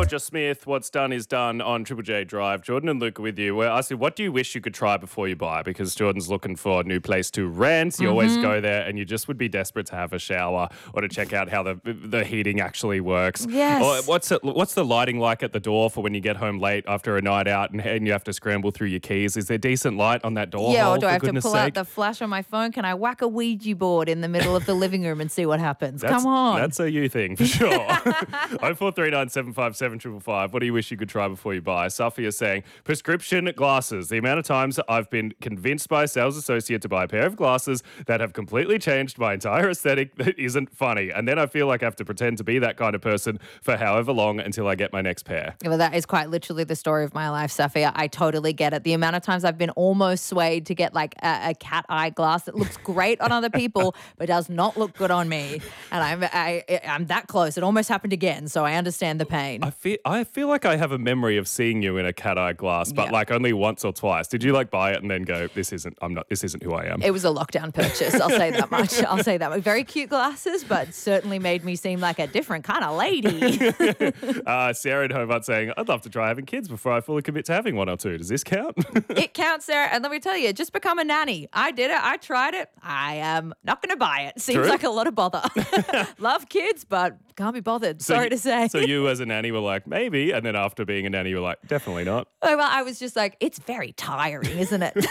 Georgia Smith, what's done is done on Triple J Drive. Jordan and Luke are with you. We're asking, what do you wish you could try before you buy? Because Jordan's looking for a new place to rent. You always go there and you just would be desperate to have a shower or to check out how the heating actually works. Yes. Or what's the lighting like at the door for when you get home late after a night out and you have to scramble through your keys? Is there decent light on that door? Yeah, hole, or do I have for to goodness pull sake? out the flash on my phone? Can I whack a Ouija board in the middle of the living room and see what happens? Come on. That's a you thing for sure. 0439 757 555. What do you wish you could try before you buy? Safi is saying prescription glasses. The amount of times I've been convinced by a sales associate to buy a pair of glasses that have completely changed my entire aesthetic that isn't funny. And then I feel like I have to pretend to be that kind of person for however long until I get my next pair. Well, that is quite literally the story of my life, Safia. I totally get it. The amount of times I've been almost swayed to get like a cat eye glass that looks great on other people but does not look good on me. And I'm that close. It almost happened again, so I understand the pain. I feel like I have a memory of seeing you in a cat eye glass, but like only once or twice. Did you like buy it and then go, this isn't who I am? It was a lockdown purchase, I'll say that much. I'll say that much. Very cute glasses, but certainly made me seem like a different kind of lady. Sarah in Hobart saying, I'd love to try having kids before I fully commit to having one or two. Does this count? It counts, Sarah. And let me tell you, just become a nanny. I did it. I tried it. I am not going to buy it. Seems True. like a lot of bother. Love kids, but can't be bothered. Sorry to say. So you as a nanny were like, maybe, and then after being a nanny, you were like, definitely not. Oh, well, I was just like, it's very tiring, isn't it?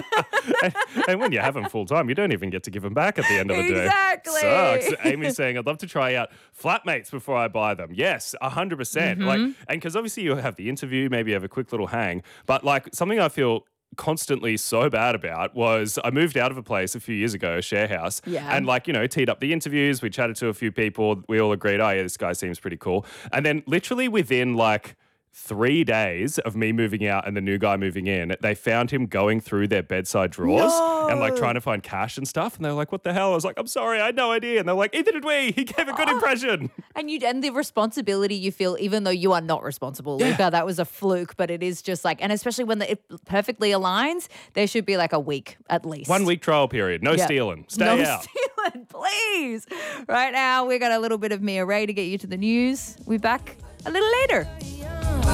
And when you have them full time, you don't even get to give them back at the end of the day. Exactly. Sucks. Amy's saying, I'd love to try out flatmates before I buy them. Yes, 100%. Like, and because obviously you have the interview, maybe you have a quick little hang, but like something I feel constantly so bad about was I moved out of a place a few years ago, a share house, and like, you know, teed up the interviews. We chatted to a few people. We all agreed, oh yeah, this guy seems pretty cool. And then literally within like 3 days of me moving out and the new guy moving in, they found him going through their bedside drawers and like trying to find cash and stuff. And they were like, what the hell? I was like, I'm sorry, I had no idea. And they're like, either did we. He gave a good impression. And the responsibility you feel, even though you are not responsible, Luca, that was a fluke, but it is just like, and especially when it perfectly aligns, there should be like a week at least. 1 week trial period. No stealing. Stay no out. stealing, please. Right now, we got a little bit of Mia Ray to get you to the news. We'll be back a little later.